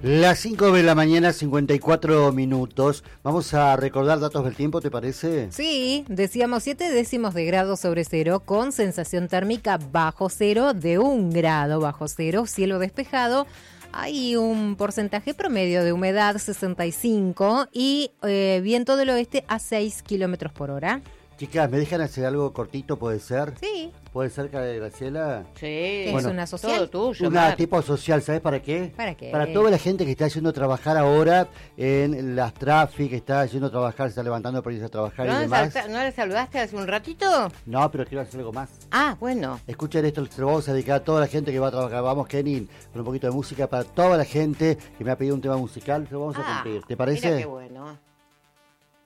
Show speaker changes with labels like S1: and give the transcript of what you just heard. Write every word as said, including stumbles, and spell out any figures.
S1: Las cinco de la mañana, cincuenta y cuatro minutos. Vamos a recordar datos del tiempo, ¿te parece?
S2: Sí, decíamos siete décimos de grado sobre cero, con sensación térmica bajo cero, de un grado bajo cero, cielo despejado. Hay un porcentaje promedio de humedad, sesenta y cinco, y eh, viento del oeste a seis kilómetros por hora.
S1: Chicas, ¿me dejan hacer algo cortito, puede ser?
S2: Sí.
S1: ¿Puede ser, Graciela?
S2: Sí.
S1: Bueno,
S2: ¿Es una social?
S3: Todo tuyo,
S1: Una
S3: Mar.
S1: tipo social, ¿sabes para qué?
S2: ¿Para qué?
S1: Para toda la gente que está yendo a trabajar ahora en las tráficas, que está yendo a trabajar, se está levantando para irse a trabajar y
S3: ¿No,
S1: demás.
S3: salta- ¿No le saludaste hace un ratito?
S1: No, pero quiero hacer algo más.
S3: Ah, bueno.
S1: Escuchen esto, se lo vamos a dedicar a toda la gente que va a trabajar. Vamos, Kenny, con un poquito de música para toda la gente que me ha pedido un tema musical. Se lo vamos a
S3: Ah,
S1: cumplir. ¿Te parece?
S3: Mira qué bueno.